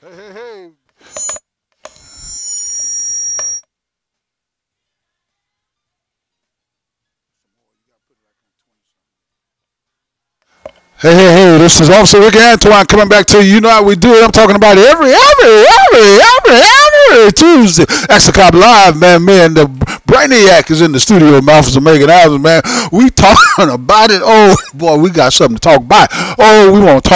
Hey, hey, hey. Hey, hey, hey, this is Officer Ricky Antoine coming back to you. You know how we do it. I'm talking about it every Tuesday. Extra Cop Live, man. The Brainiac is in the studio, man. Officer Megan Adams, man. We talking about it. Oh, boy, we got something to talk about. Oh, we want to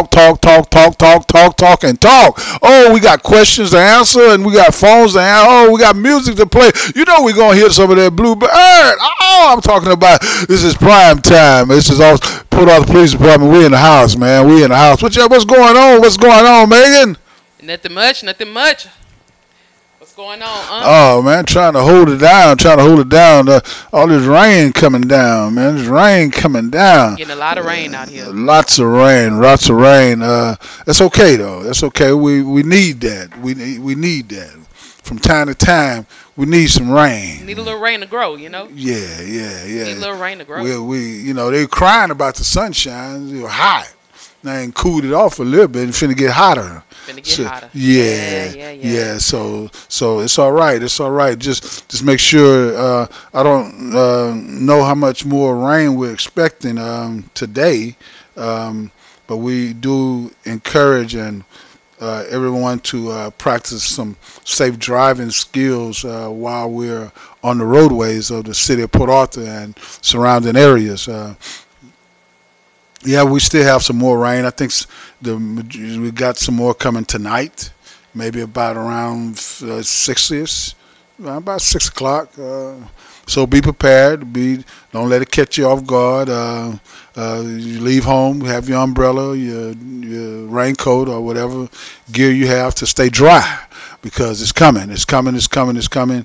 talk, and talk. Oh, we got questions to answer, and we got phones to answer. Oh, we got music to play. You know we're going to hear some of that Bluebird. Oh, I'm talking about this is prime time. This is all put out the police department. We in the house, man. We in the house. What's going on? What's going on, Megan? Nothing much. Nothing much. What's going on? Oh man, trying to hold it down. All this rain coming down, man. This rain coming down. Getting a lot of rain out here. Lots of rain. Lots of rain. That's okay though. That's okay. We need that. We need that. From time to time, we need some rain. Need a little rain to grow, you know. Yeah. Need a little rain to grow. We they crying about the sunshine. It was hot. They ain't cooled it off a little bit. It's finna get hotter. Hotter. Yeah. So it's all right. It's all right. Just make sure. I don't know how much more rain we're expecting today, but we do encourage and everyone to practice some safe driving skills while we're on the roadways of the city of Port Arthur and surrounding areas. Yeah, we still have some more rain. I think we got some more coming tonight, maybe about around 6ish, about 6 o'clock. So be prepared. Don't let it catch you off guard. You leave home, have your umbrella, your raincoat, or whatever gear you have to stay dry because it's coming. It's coming. It's coming. It's coming.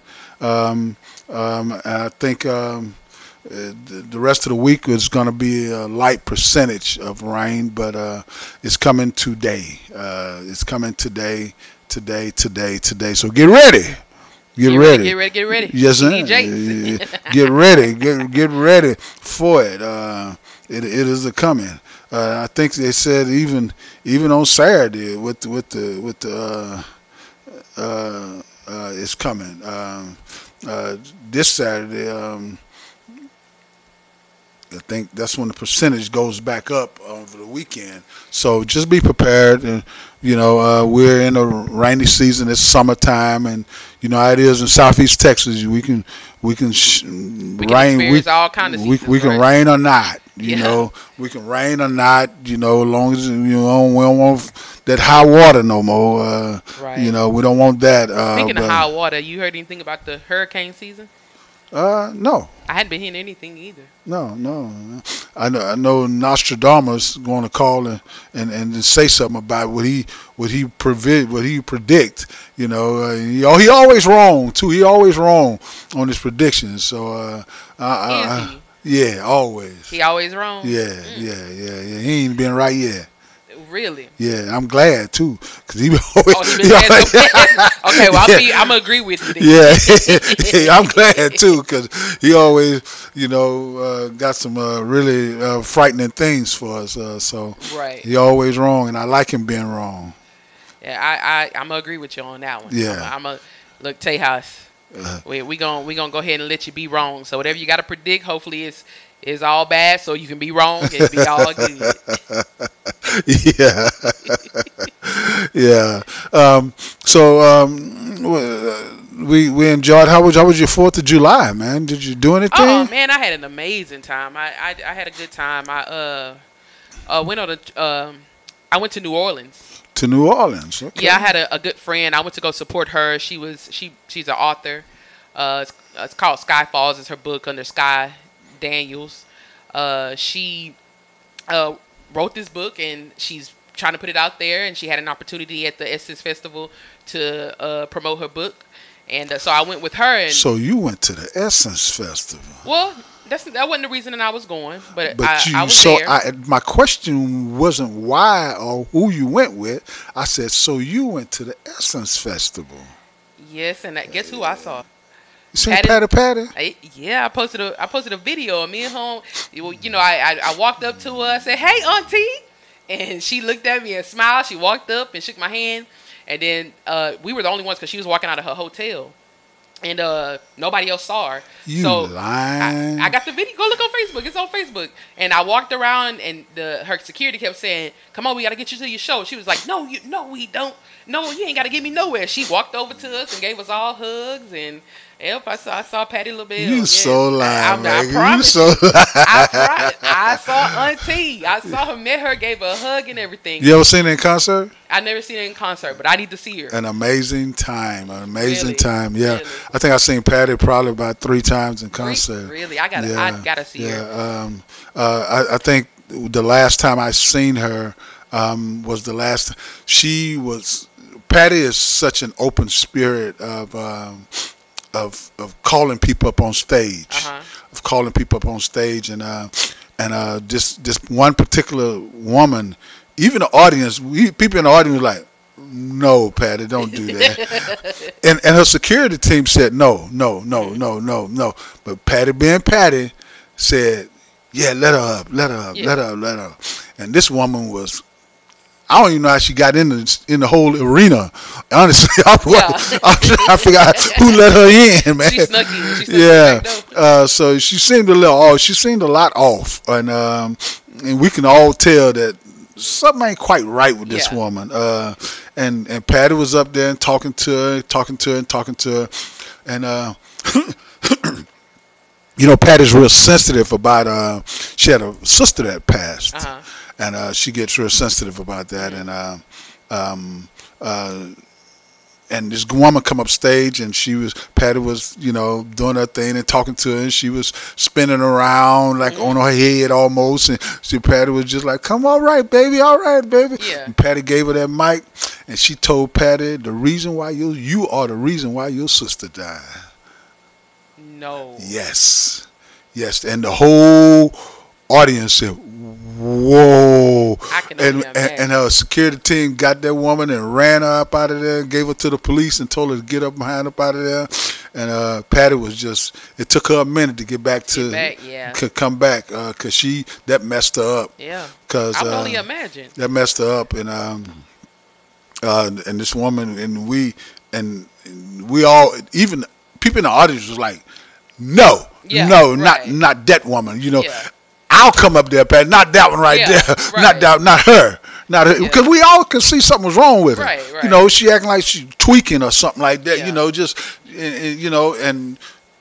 I think. The rest of the week is going to be a light percentage of rain, but it's coming today. It's coming today. So get ready. Get ready. Yes, sir. Get ready. Get ready for it. It is a coming. I think they said even on Saturday with the it's coming. This Saturday. I think that's when the percentage goes back up over the weekend. So just be prepared. And we're in a rainy season. It's summertime, and you know how it is in Southeast Texas. We can rain. Experience all kind of seasons, we can right? rain or not. Yeah. We can rain or not. As long as we don't want that high water no more. Right. We don't want that. Speaking of high water, you heard anything about the hurricane season? No. I hadn't been hearing anything either. No. I know Nostradamus going to call and say something about what he predict. He always wrong too. He always wrong on his predictions. So yeah, always. He always wrong. Yeah. He ain't been right yet. Really? Yeah, I'm glad too, cause he always. Oh, he been saying okay, well I'm gonna agree with you. Yeah, I'm glad too, cause he always, got some really frightening things for us. So right. He always wrong, and I like him being wrong. Yeah, I'm gonna agree with you on that one. Yeah. I'm a look, Tejas. We gonna go ahead and let you be wrong. So whatever you got to predict, hopefully it's all bad, so you can be wrong and be all good. Yeah. We enjoyed. How was your 4th of July, man? Did you do anything? Oh man, I had an amazing time. I had a good time. I went on I went to New Orleans. To New Orleans. Okay. Yeah, I had a good friend. I went to go support her. She's an author. It's called Sky Falls. It's her book under Sky Daniels. She wrote this book and she's trying to put it out there, and she had an opportunity at the Essence Festival to promote her book, and so I went with her. And so you went to the Essence Festival? Well, that wasn't the reason that I was going, but I was so there. My question wasn't why or who you went with. I said, so you went to the Essence Festival? Yes, and guess who I saw? You seen Patty? Yeah, I posted a video of me and home. I walked up to her, I said, "Hey, Auntie," and she looked at me and smiled. She walked up and shook my hand, And then we were the only ones because she was walking out of her hotel, and nobody else saw her. You So lying. I got the video. Go look on Facebook. It's on Facebook. And I walked around, and her security kept saying, "Come on, we got to get you to your show." She was like, "No, we don't. No, you ain't got to get me nowhere." She walked over to us and gave us all hugs, and yep, I saw Patty LaBelle. You Yeah. so lying, I man. You promise so you. lying. I saw Auntie. I saw her, met her, gave her a hug and everything. You ever seen her in concert? I never seen her in concert, but I need to see her. An amazing time. An amazing Really? time. Yeah. Really? I think I've seen Patty probably about 3 times in concert. Really, I gotta see her. I think the last time I seen her was the last. She was. Patty is such an open spirit of calling people up on stage, of calling people up on stage, and this one particular woman, even the audience, people in the audience were like, "No, Patty, don't do that." and her security team said, "No, no, no, no, no, no." But Patty, being Patty, said, "Yeah, let her up, let her up, let her up, let her up." And this woman was. I don't even know how she got in the whole arena. Honestly, I forgot who let her in, man. She snuck in. She snuck Yeah. in back door. So she seemed a little off. She seemed a lot off, and we can all tell that something ain't quite right with this woman. And Patty was up there and talking to her, and you know, Patty's real sensitive about. She had a sister that passed. And she gets real sensitive about that, and this woman come up stage, and Patty was, you know, doing her thing and talking to her, and she was spinning around like on her head almost, and Patty was just like, "Come, all right, baby, Yeah. And Patty gave her that mic, and she told Patty, "The reason why you are the reason why your sister died." No. Yes, and the whole audience said, "Whoa!" I can only imagine. And her security team got that woman and ran her up out of there, and gave her to the police, and told her to get up behind up out of there. And Patty was just. It took her a minute to get back to come back because that messed her up. Yeah. Cause I can only imagine. that messed her up, and this woman and we all, even people in the audience was like, "No, no, right. not that woman," you know. Yeah. I'll come up there, Pat. Not that one right there. Right. Not her. Because we all could see something was wrong with her. Right. You know, she acting like she's tweaking or something like that. Yeah. You know, just you know, and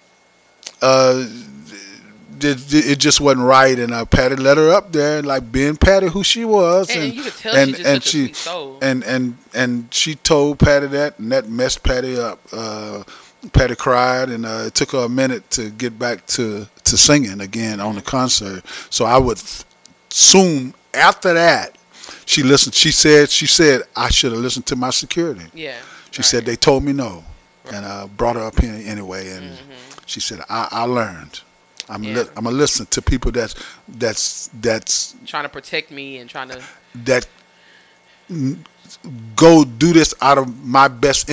it just wasn't right. And Patty let her up there, like being Patty who she was, and you could tell she's just such a sweet soul. And she told Patty that, and that messed Patty up. Patty cried, and it took her a minute to get back to singing again on the concert. So I would assume after that she listened. She said I should have listened to my security. Yeah. She said they told me no, and brought her up here anyway. And she said I learned. I'm gonna listen to people that's trying to protect me and trying to go do this out of my best